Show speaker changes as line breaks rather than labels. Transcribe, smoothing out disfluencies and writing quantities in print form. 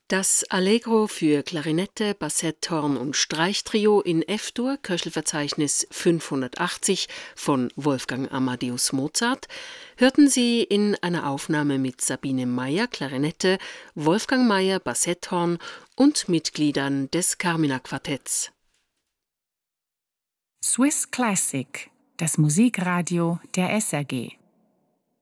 Das Allegro für Klarinette, Bassett, Horn und Streichtrio in F-Dur, Köchelverzeichnis 580 von Wolfgang Amadeus Mozart, hörten Sie in einer Aufnahme mit Sabine Meyer, Klarinette, Wolfgang Meyer, Bassetthorn und Mitgliedern des Carmina-Quartetts.
Swiss Classic, das Musikradio der SRG.